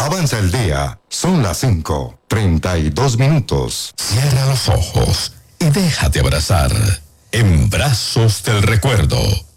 Avanza el día. Son las 5:32. Cierra los ojos y déjate abrazar en brazos del recuerdo.